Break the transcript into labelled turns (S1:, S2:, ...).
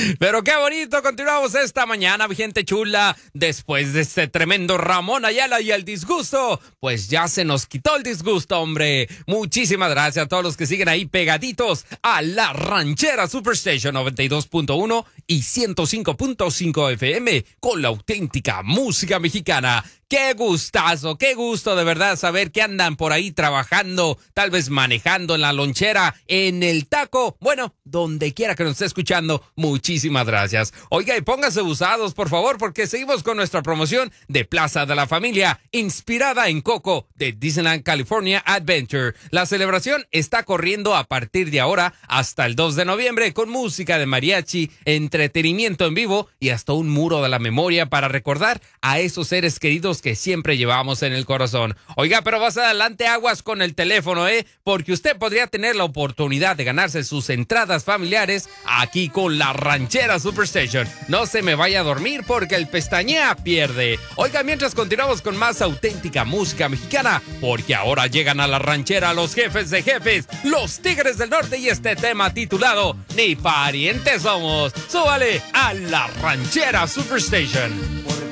S1: Pero qué bonito, continuamos esta mañana, mi gente chula. Después de este tremendo Ramón Ayala y el disgusto, pues ya se nos quitó el disgusto, hombre. Muchísimas gracias a todos los que siguen ahí pegaditos a la ranchera Superstation 92.1 y 105.5 FM con la auténtica música mexicana. Qué gustazo, qué gusto de verdad saber que andan por ahí trabajando, tal vez manejando en la lonchera, en el taco, bueno, donde quiera que nos esté escuchando, muchísimas gracias. Oiga, y pónganse usados, por favor, porque seguimos con nuestra promoción de Plaza de la Familia, inspirada en Coco de Disneyland California Adventure. La celebración está corriendo a partir de ahora hasta el 2 de noviembre con música de mariachi, entretenimiento en vivo y hasta un muro de la memoria para recordar a esos seres queridos que siempre llevamos en el corazón. Oiga, pero más adelante aguas con el teléfono, porque usted podría tener la oportunidad de ganarse sus entradas familiares aquí con la ranchera Superstation. No se me vaya a dormir porque el pestañea pierde. Oiga, mientras continuamos con más auténtica música mexicana, porque ahora llegan a la ranchera los jefes de jefes, los Tigres del Norte, y este tema titulado Ni parientes somos. Súbale a la ranchera Superstation.